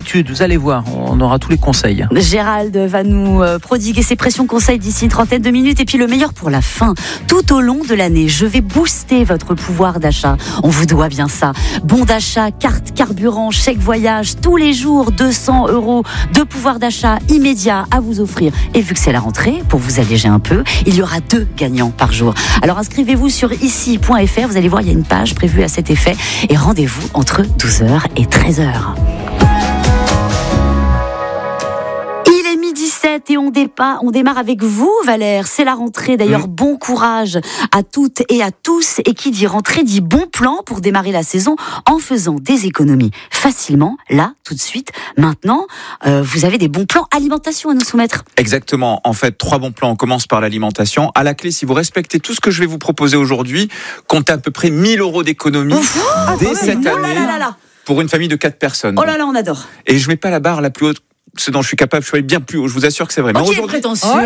d'habitude. Vous allez voir, on aura tous les conseils. Gérald va nous prodiguer ses précieux conseils d'ici une trentaine de minutes. Et puis le meilleur pour la fin. Tout au long de l'année, je vais booster votre pouvoir d'achat. On vous doit bien ça. Bon d'achat, carte carburant, chèque voyage, tous les jours, 200 € de pouvoir d'achat immédiat à vous offrir. Et vu que c'est la rentrée, pour vous alléger un peu, il y aura 2 gagnants par jour. Alors inscrivez-vous sur ici.fr. Vous allez voir, il y a une page prévue à cet effet. Et rendez-vous entre 12h et 13h. Et on démarre avec vous, Valère. C'est la rentrée. D'ailleurs, bon courage à toutes et à tous. Et qui dit rentrée dit bon plan pour démarrer la saison en faisant des économies facilement. Là, tout de suite, maintenant, vous avez des bons plans alimentation à nous soumettre. Exactement. En fait, 3 bons plans. On commence par l'alimentation. À la clé, si vous respectez tout ce que je vais vous proposer aujourd'hui, comptez à peu près 1 000 € d'économies dès cette année pour une famille de 4 personnes. Oh là là, on adore. Et je mets pas la barre la plus haute. Ce dont je suis capable, je suis allé bien plus haut, je vous assure que c'est vrai. Mais aujourd'hui,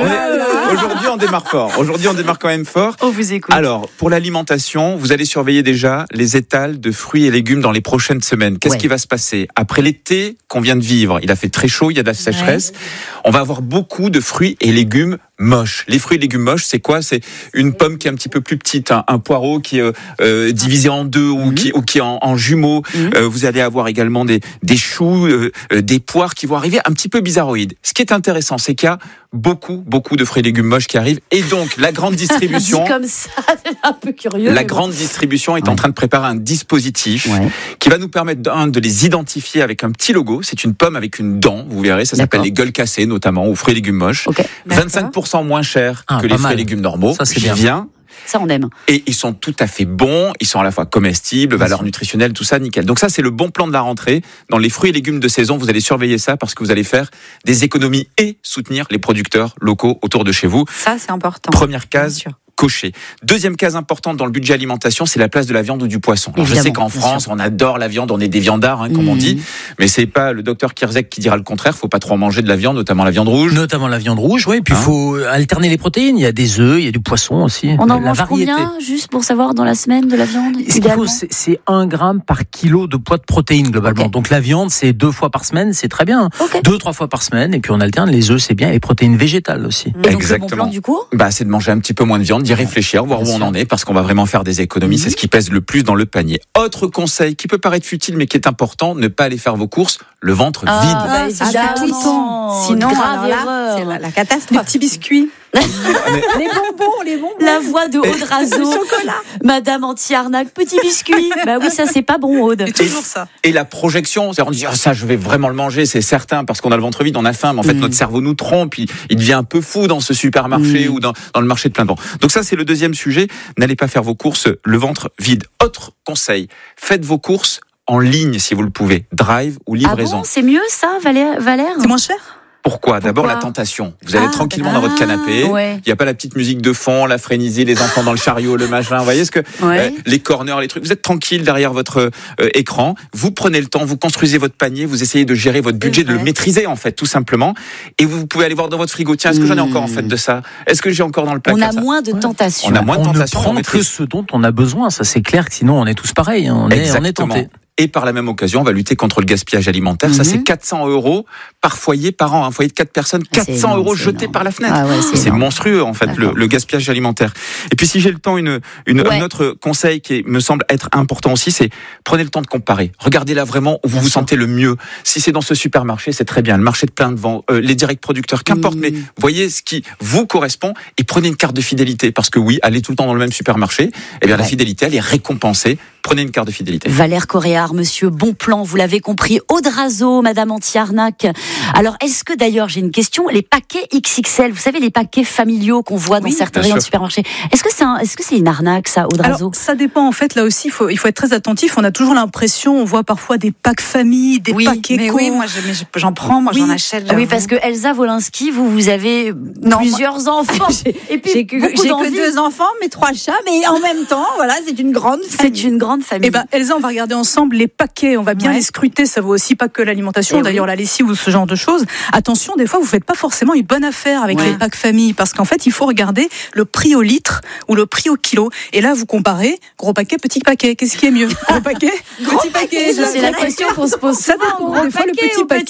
on démarre fort. Aujourd'hui, on démarre quand même fort. On vous écoute. Alors, pour l'alimentation, vous allez surveiller déjà les étals de fruits et légumes dans les prochaines semaines. Qu'est-ce qui va se passer ? Après l'été qu'on vient de vivre, il a fait très chaud, il y a de la sécheresse. On va avoir beaucoup de fruits et légumes moches. Les fruits et légumes moches, c'est quoi ? C'est une pomme qui est un petit peu plus petite, un poireau qui est divisé en 2 ou qui est en jumeaux. Vous allez avoir également des choux, des poires qui vont arriver un petit peu bizarroïdes. Ce qui est intéressant, c'est qu'il y a beaucoup de fruits et légumes moches qui arrivent. Et donc, la grande distribution... Dit comme ça, c'est un peu curieux. La grande distribution est en train de préparer un dispositif qui va nous permettre de les identifier avec un petit logo. C'est une pomme avec une dent, vous verrez, ça s'appelle les gueules cassées notamment, ou fruits et légumes moches. 25% moins cher que les fruits et légumes normaux. Ça, c'est bien. Ça, on aime. Et ils sont tout à fait bons, ils sont à la fois comestibles, valeur nutritionnelle, tout ça, nickel. Donc ça, c'est le bon plan de la rentrée. Dans les fruits et légumes de saison, vous allez surveiller ça parce que vous allez faire des économies et soutenir les producteurs locaux autour de chez vous. Ça, c'est important. Première case cochée. Deuxième case importante dans le budget alimentation, c'est la place de la viande ou du poisson. Alors, je sais qu'en France, on adore la viande, on est des viandards, comme on dit, mais c'est pas le docteur Kierzek qui dira le contraire. Faut pas trop en manger de la viande, notamment la viande rouge. Oui. Puis il faut alterner les protéines. Il y a des œufs, il y a du poisson aussi. On en mange combien, juste pour savoir, dans la semaine de la viande? Ce qu'il faut, c'est 1 gramme par kilo de poids de protéines, globalement. Donc la viande, c'est 2 fois par semaine, c'est très bien. 2-3 fois par semaine, et puis on alterne. Les œufs, c'est bien, et les protéines végétales aussi. Et donc, le bon plan, du coup? C'est de manger un petit peu moins de viande, d'y réfléchir, voir où on en est, parce qu'on va vraiment faire des économies. C'est ce qui pèse le plus dans le panier. Autre conseil qui peut paraître futile, mais qui est important, ne pas aller faire vos courses le ventre vide. Tout le temps. Sinon, grave erreur. C'est la catastrophe. Les petits biscuits. Les bonbons. La voix de Aude Razeau. Madame anti-arnaque, petit biscuit. Oui, ça, c'est pas bon, Aude. C'est toujours ça. Et la projection, c'est on dit, ça, je vais vraiment le manger, c'est certain, parce qu'on a le ventre vide, on a faim, mais en fait, notre cerveau nous trompe, il devient un peu fou dans ce supermarché ou dans le marché de plein vent. Donc ça, c'est le deuxième sujet. N'allez pas faire vos courses le ventre vide. Autre conseil, faites vos courses en ligne, si vous le pouvez. Drive ou livraison. Ah bon, c'est mieux, ça, Valère? C'est moins cher? Pourquoi ? D'abord, la tentation. Vous allez tranquillement dans votre canapé. Il n'y a pas la petite musique de fond, la frénésie, les enfants dans le chariot, le machin. Vous voyez les corners, les trucs. Vous êtes tranquille derrière votre écran. Vous prenez le temps, vous construisez votre panier, vous essayez de gérer votre budget, de le maîtriser, en fait, tout simplement. Et vous pouvez aller voir dans votre frigo. Tiens, est-ce que j'en ai encore, en fait, de ça ? Est-ce que j'ai encore dans le placard? On a moins de tentations. On a moins de tentations. On ne prend que ce dont on a besoin. Ça, c'est clair que sinon, on est tous pareils. On est tentés. Et par la même occasion, on va lutter contre le gaspillage alimentaire. Ça, c'est 400 € par foyer par an. Un foyer de 4 personnes, 400 € jetés par la fenêtre. C'est monstrueux, en fait, le gaspillage alimentaire. Et puis, si j'ai le temps, un autre conseil qui me semble être important aussi, c'est prenez le temps de comparer. Regardez là vraiment où vous vous sentez le mieux. Si c'est dans ce supermarché, c'est très bien. Le marché de plein de vent, les directs producteurs, qu'importe, mais voyez ce qui vous correspond et prenez une carte de fidélité. Parce que oui, aller tout le temps dans le même supermarché, la fidélité, elle est récompensée. Prenez une carte de fidélité. Valère Coréard, monsieur Bon Plan, vous l'avez compris. Aude Razeau, madame anti-arnaque. Alors, est-ce que d'ailleurs, j'ai une question, les paquets XXL, vous savez, les paquets familiaux qu'on voit dans certains rayons de supermarché, est-ce que c'est une arnaque, ça, Aude Razeau? Alors, ça dépend, en fait, là aussi, il faut être très attentif. On a toujours l'impression, on voit parfois des packs famille, des paquets mais moi, j'en prends, j'en achète. Oui, parce que Elsa Wolinski, vous avez plusieurs enfants. Et puis, j'ai que 2 enfants, mais 3 chats, mais en même temps, voilà, c'est une grande famille. C'est une grande famille. Elsa, on va regarder ensemble les paquets, on va bien les scruter, ça vaut aussi pas que l'alimentation, d'ailleurs la lessive ou ce genre de choses. Attention, des fois vous faites pas forcément une bonne affaire avec les packs famille, parce qu'en fait il faut regarder le prix au litre ou le prix au kilo. Et là vous comparez gros paquet, petit paquet, qu'est-ce qui est mieux? Gros paquet, petit paquet. C'est la question qu'on se pose. Ça dépend. Des fois le petit paquet